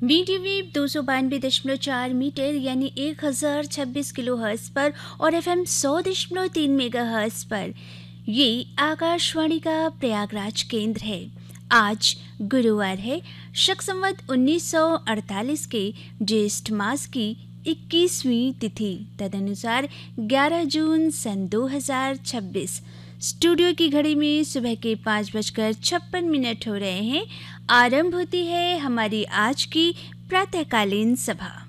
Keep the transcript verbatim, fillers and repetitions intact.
Medium wave दो सौ बानवे दशमलव चार मीटर यानी एक हजार छब्बीस किलो हर्ट्ज पर और एफ एम सौ दशमलव तीन मेगा हर्ट्ज पर ये आकाशवाणी का प्रयागराज केंद्र है। आज गुरुवार है, शक संवत उन्नीस सौ अड़तालीस के ज्येष्ठ मास की इक्कीसवीं तिथि, तदनुसार ग्यारह जून सन दो हजार छब्बीस। स्टूडियो की घड़ी में सुबह के पाँच बजकर छप्पन मिनट हो रहे हैं। आरंभ होती है हमारी आज की प्रातःकालीन सभा।